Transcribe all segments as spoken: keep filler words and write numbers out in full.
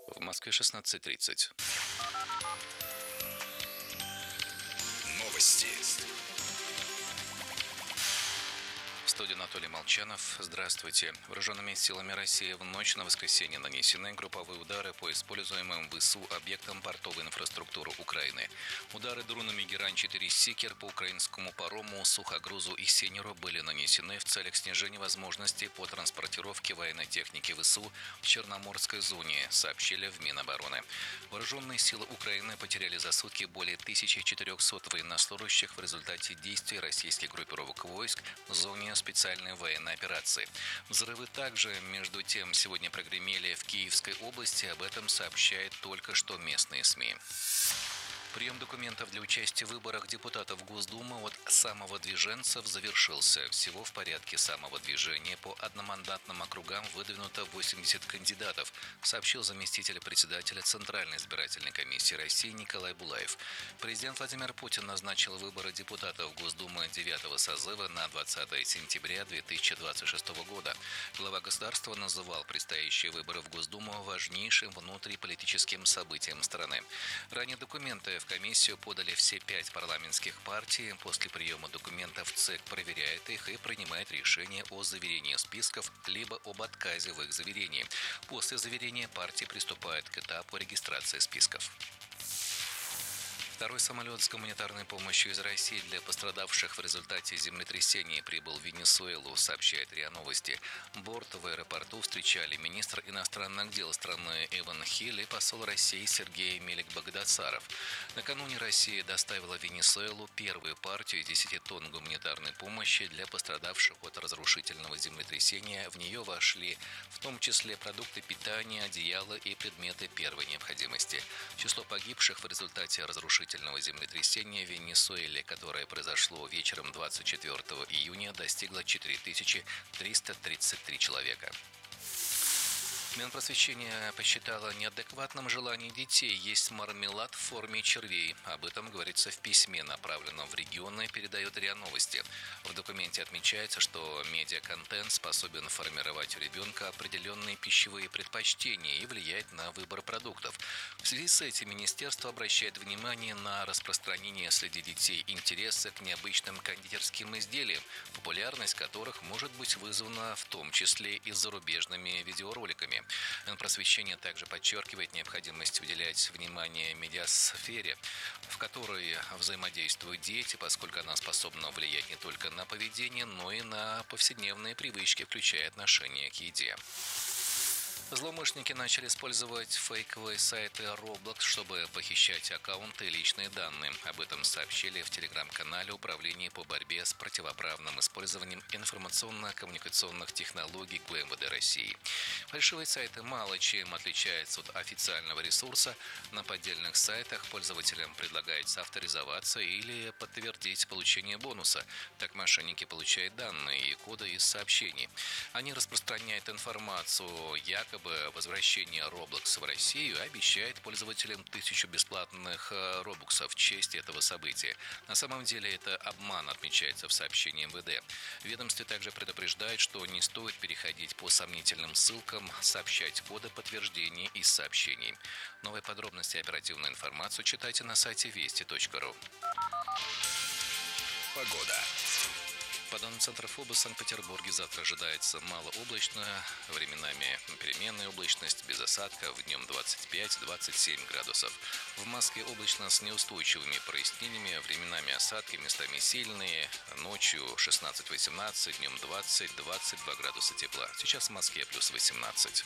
В Москве шестнадцать тридцать. Новости. В студии Анатолий Молчанов. Здравствуйте. Вооруженными силами России в ночь на воскресенье нанесены групповые удары по используемым в ВСУ объектам портовой инфраструктуры Украины. Удары дронами Герань четыре Сикер по украинскому парому, сухогрузу и Сенеру были нанесены в целях снижения возможности по транспортировке военной техники ВСУ в Черноморской зоне, сообщили в Минобороны. Вооруженные силы Украины потеряли за сутки более тысячи четырехсот военнослужащих в результате действий российских группировок войск в зоне специальной военной операции. Взрывы также, между тем, сегодня прогремели в Киевской области. Об этом сообщает только что местные СМИ. Прием документов для участия в выборах депутатов Госдумы от самовыдвиженцев завершился. Всего в порядке самовыдвижения по одномандатным округам выдвинуто восемьдесят кандидатов, сообщил заместитель председателя Центральной избирательной комиссии России Николай Булаев. Президент Владимир Путин назначил выборы депутатов Госдумы девятого созыва на двадцатое сентября две тысячи двадцать шестого года. Глава государства называл предстоящие выборы в Госдуму важнейшим внутриполитическим событием страны. Ранее документы в комиссию подали все пять парламентских партий. После приема документов ЦИК проверяет их и принимает решение о заверении списков либо об отказе в их заверении. После заверения партии приступает к этапу регистрации списков. Второй самолет с гуманитарной помощью из России для пострадавших в результате землетрясения прибыл в Венесуэлу, сообщает РИА Новости. Борт в аэропорту встречали министр иностранных дел страны Иван Хиль и посол России Сергей Мелик-Багдасаров. Накануне Россия доставила в Венесуэлу первую партию десяти тонн гуманитарной помощи для пострадавших от разрушительного землетрясения. В нее вошли в том числе продукты питания, одеяла и предметы первой необходимости. Число погибших в результате разрушительного землетрясения в Венесуэле, которое произошло вечером двадцать четвёртого июня, достигло четыре тысячи триста тридцать три человека. Минпросвещение посчитало неадекватным желание детей есть мармелад в форме червей. Об этом говорится в письме, направленном в регионы, передает РИА Новости. В документе отмечается, что медиаконтент способен формировать у ребенка определенные пищевые предпочтения и влиять на выбор продуктов. В связи с этим министерство обращает внимание на распространение среди детей интереса к необычным кондитерским изделиям, популярность которых может быть вызвана в том числе и зарубежными видеороликами. Минпросвещение также подчеркивает необходимость уделять внимание медиасфере, в которой взаимодействуют дети, поскольку она способна влиять не только на поведение, но и на повседневные привычки, включая отношение к еде. Злоумышленники начали использовать фейковые сайты Roblox, чтобы похищать аккаунты и личные данные. Об этом сообщили в телеграм-канале Управления по борьбе с противоправным использованием информационно-коммуникационных технологий гэ эм вэ дэ России. Фальшивые сайты мало чем отличаются от официального ресурса. На поддельных сайтах пользователям предлагается авторизоваться или подтвердить получение бонуса. Так мошенники получают данные и коды из сообщений. Они распространяют информацию якобы возвращение Roblox в Россию, обещает пользователям тысячу бесплатных робоксов в честь этого события. На самом деле это обман, отмечается в сообщении эм вэ дэ. В ведомстве также предупреждают, что не стоит переходить по сомнительным ссылкам, сообщать коды подтверждения из сообщений. Новые подробности и оперативную информацию читайте на сайте вести точка ру. Погода. По данным Центра ФОБО, в Санкт-Петербурге завтра ожидается малооблачно, временами переменная облачность, без осадков, днем двадцать пять - двадцать семь градусов. В Москве облачно с неустойчивыми прояснениями, временами осадки, местами сильные, ночью шестнадцать - восемнадцать, днем двадцать - двадцать два градуса тепла. Сейчас в Москве плюс восемнадцать.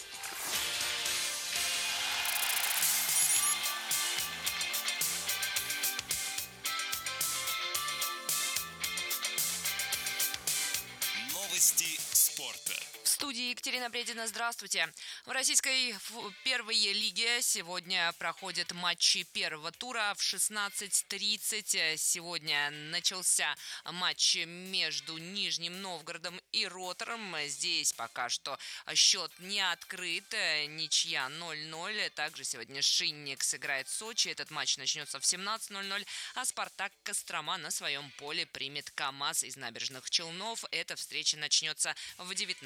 Новости спорта. В студии Екатерина Бредина. Здравствуйте. В российской первой лиге сегодня проходят матчи первого тура в шестнадцать тридцать. Сегодня начался матч между Нижним Новгородом и Ротором. Здесь пока что счет не открыт. Ничья ноль ноль. Также сегодня Шинник сыграет в Сочи. Этот матч начнется в семнадцать ноль ноль. А Спартак Кострома на своем поле примет КамАЗ из Набережных Челнов. Эта встреча начнется в девятнадцать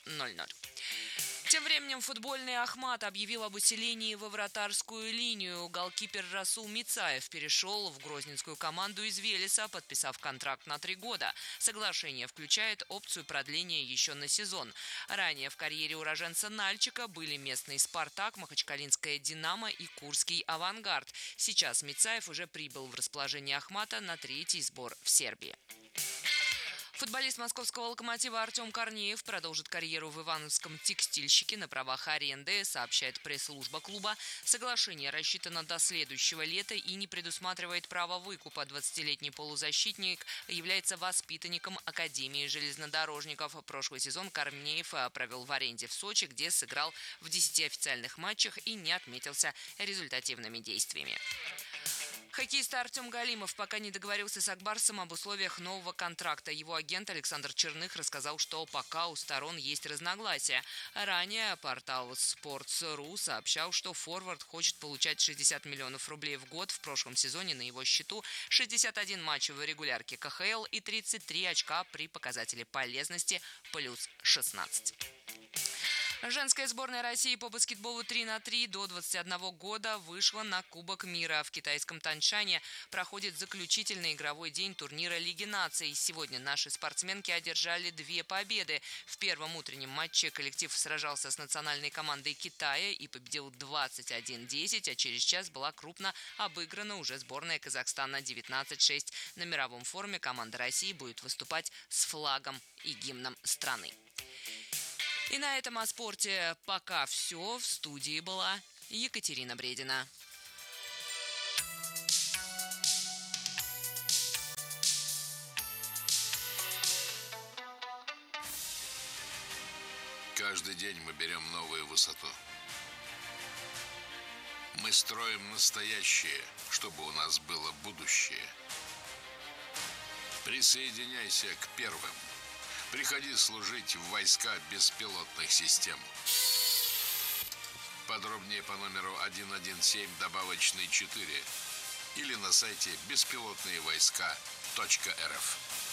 ноль ноль. Тем временем футбольный Ахмат объявил об усилении во вратарскую линию. Голкипер Расул Мицаев перешел в грозненскую команду из Велеса, подписав контракт на три года. Соглашение включает опцию продления еще на сезон. Ранее в карьере уроженца Нальчика были местный «Спартак», Махачкалинская «Динамо» и Курский «Авангард». Сейчас Мицаев уже прибыл в расположение Ахмата на третий сбор в Сербии. Футболист московского «Локомотива» Артем Корнеев продолжит карьеру в ивановском «Текстильщике» на правах аренды, сообщает пресс-служба клуба. Соглашение рассчитано до следующего лета и не предусматривает право выкупа. двадцатилетний полузащитник является воспитанником Академии железнодорожников. Прошлый сезон Корнеев провел в аренде в Сочи, где сыграл в десяти официальных матчах и не отметился результативными действиями. Хоккеист Артем Галимов пока не договорился с Акбарсом об условиях нового контракта. Его агент Александр Черных рассказал, что пока у сторон есть разногласия. Ранее портал Sports.ru сообщал, что форвард хочет получать шестьдесят миллионов рублей в год. В прошлом сезоне на его счету шестьдесят один матч в регулярке ка ха эл и тридцать три очка при показателе полезности плюс шестнадцать. Женская сборная России по баскетболу три на три до двадцати одного года вышла на Кубок мира. В китайском Таншане проходит заключительный игровой день турнира Лиги наций. Сегодня наши спортсменки одержали две победы. В первом утреннем матче коллектив сражался с национальной командой Китая и победил двадцать один десять, а через час была крупно обыграна уже сборная Казахстана девятнадцать шесть. На мировом форуме команда России будет выступать с флагом и гимном страны. И на этом о спорте пока все. В студии была Екатерина Бредина. Каждый день мы берем новую высоту. Мы строим настоящее, чтобы у нас было будущее. Присоединяйся к первым. Приходи служить в войска беспилотных систем. Подробнее по номеру один один семь добавочный четыре или на сайте беспилотные войска точка эр эф.